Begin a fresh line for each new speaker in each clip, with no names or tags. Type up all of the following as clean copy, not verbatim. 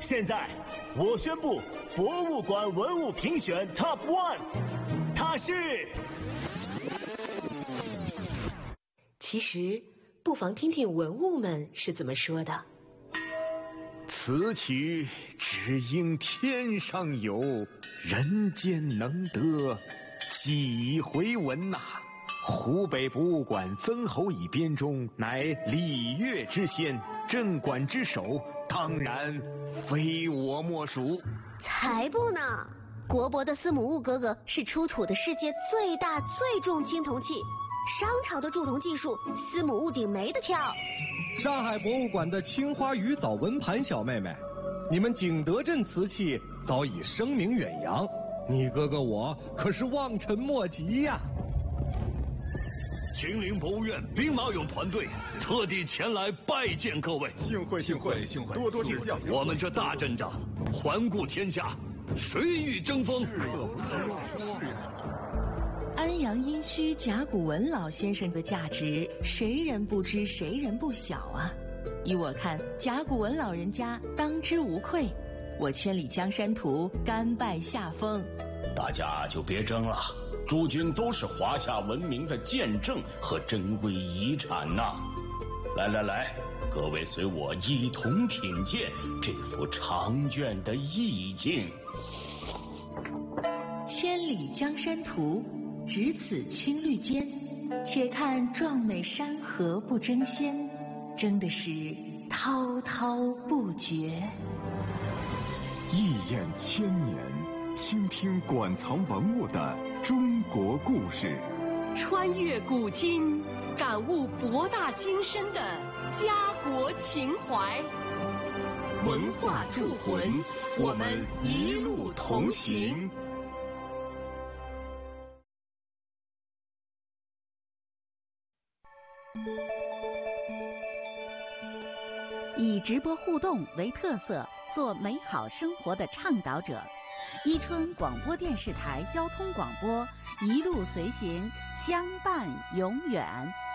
现在我宣布博物馆文物评选 Top One， 它是。
其实不妨听听文物们是怎么说的。
此曲只应天上有，人间能得几回闻呐。湖北博物馆曾侯乙编钟乃礼乐之先，镇馆之首，当然非我莫属。
才不呢！国博的司母戊哥哥是出土的世界最大最重青铜器，商朝的铸铜技术，司母戊鼎没得挑。
上海博物馆的青花鱼藻纹盘小妹妹，你们景德镇瓷器早已声名远扬，你哥哥我可是望尘莫及呀。
秦陵博物院兵马俑团队特地前来拜见各位，
幸会幸会幸会，多多指教。
我们这大阵仗，环顾天下，谁与争锋？
安阳殷墟甲骨文老先生的价值，谁人不知，谁人不晓啊！依我看，甲骨文老人家当之无愧。我千里江山图，甘拜下风。
大家就别争了，诸君都是华夏文明的见证和珍贵遗产呐！来来来，各位随我一同品鉴这幅长卷的意境。
千里江山图，只此青绿间，且看壮美山河不争先，争的是滔滔不绝。
一眼千年，倾听馆藏文物的中国故事，
穿越古今，感悟博大精深的家国情怀。
文化铸魂，我们一路同行。
以直播互动为特色，做美好生活的倡导者。伊春广播电视台交通广播，一路随行，相伴永远。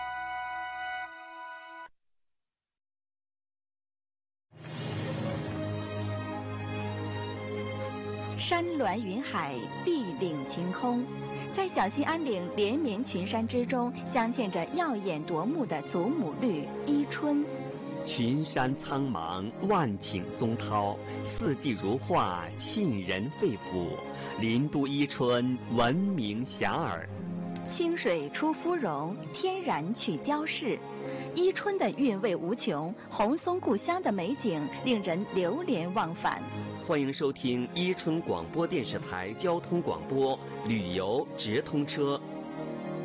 山峦云海，碧岭晴空，在小兴安岭连绵群山之中，镶嵌着耀眼夺目的祖母绿伊春。
群山苍茫，万顷松涛，四季如画，沁人肺腑。林都伊春，闻名遐迩。
清水出芙蓉，天然去雕饰。伊春的韵味无穷，红松故乡的美景令人流连忘返。
欢迎收听伊春广播电视台交通广播旅游直通车，